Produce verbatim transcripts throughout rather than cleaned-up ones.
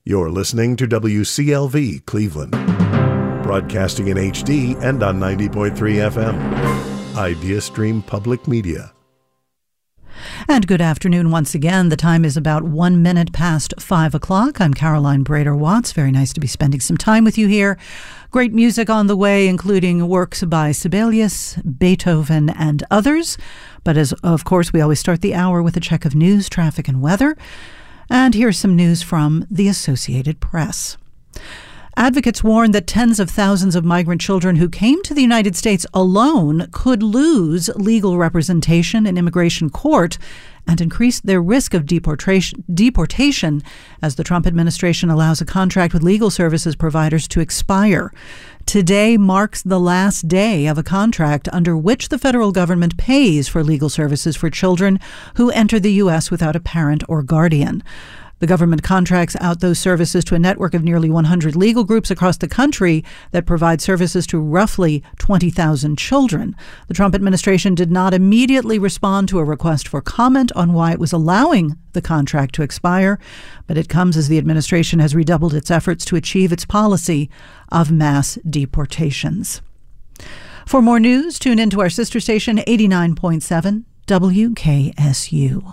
You're listening to W C L V Cleveland, broadcasting in H D and on ninety point three F M. IdeaStream Public Media. And good afternoon once again. The time is about one minute past five o'clock. I'm Caroline Brader-Watts. Very nice to be spending some time with you here. Great music on the way, including works by Sibelius, Beethoven, and others. But as of course, we always start the hour with a check of news, traffic, and weather. And here's some news from the Associated Press. Advocates warn that tens of thousands of migrant children who came to the United States alone could lose legal representation in immigration court and increase their risk of deportation, deportation as the Trump administration allows a contract with legal services providers to expire. Today marks the last day of a contract under which the federal government pays for legal services for children who enter the U S without a parent or guardian. The government contracts out those services to a network of nearly one hundred legal groups across the country that provide services to roughly twenty thousand children. The Trump administration did not immediately respond to a request for comment on why it was allowing the contract to expire, but it comes as the administration has redoubled its efforts to achieve its policy of mass deportations. For more news, tune into our sister station, eighty-nine point seven W K S U.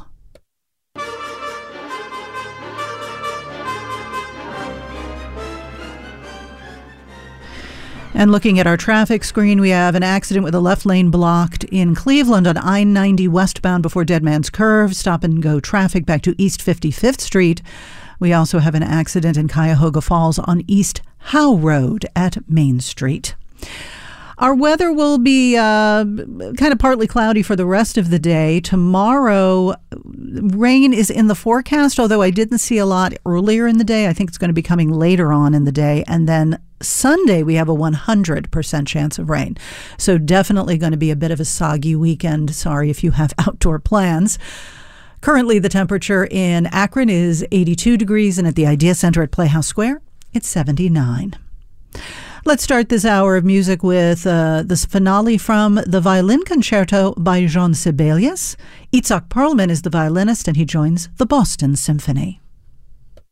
And looking at our traffic screen, we have an accident with a left lane blocked in Cleveland on I ninety westbound before Dead Man's Curve. Stop and go traffic back to East fifty-fifth Street. We also have an accident in Cuyahoga Falls on East Howe Road at Main Street. Our weather will be uh, kind of partly cloudy for the rest of the day. Tomorrow, rain is in the forecast, although I didn't see a lot earlier in the day. I think it's going to be coming later on in the day. And then Sunday, we have a one hundred percent chance of rain. So definitely going to be a bit of a soggy weekend. Sorry if you have outdoor plans. Currently, the temperature in Akron is eighty-two degrees, and at the Idea Center at Playhouse Square, it's seventy-nine. Let's start this hour of music with uh, this finale from the Violin Concerto by Jean Sibelius. Itzhak Perlman is the violinist, and he joins the Boston Symphony.